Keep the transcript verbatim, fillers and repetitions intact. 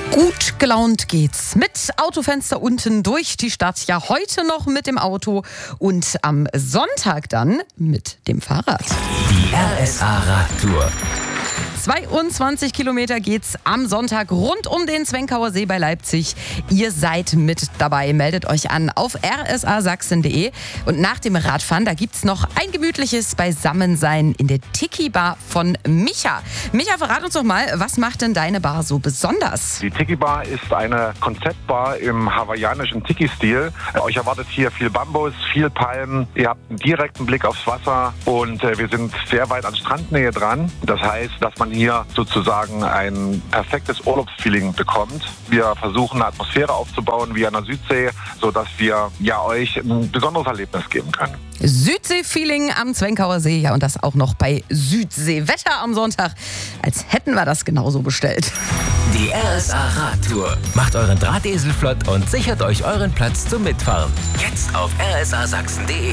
Gut gelaunt geht's mit Autofenster unten durch die Stadt. Ja, heute noch mit dem Auto und am Sonntag dann mit dem Fahrrad. Die R S A Radtour. zweiundzwanzig Kilometer geht's am Sonntag rund um den Zwenkauer See bei Leipzig. Ihr seid mit dabei. Meldet euch an auf r s a sachsen punkt d e. Und nach dem Radfahren, da gibt's noch ein gemütliches Beisammensein in der Tiki-Bar von Micha. Micha, verrat uns doch mal, was macht denn deine Bar so besonders? Die Tiki-Bar ist eine Konzeptbar im hawaiianischen Tiki-Stil. Euch erwartet hier viel Bambus, viel Palmen. Ihr habt einen direkten Blick aufs Wasser und äh, wir sind sehr weit an Strandnähe dran. Das heißt, dass man hier sozusagen ein perfektes Urlaubsfeeling bekommt. Wir versuchen eine Atmosphäre aufzubauen wie an der Südsee, sodass wir ja euch ein besonderes Erlebnis geben können. Südsee-Feeling am Zwenkauer See, ja, und das auch noch bei Südseewetter am Sonntag, als hätten wir das genauso bestellt. Die R S A Radtour. Macht euren Drahtesel flott und sichert euch euren Platz zum Mitfahren. Jetzt auf r s a sachsen punkt d e.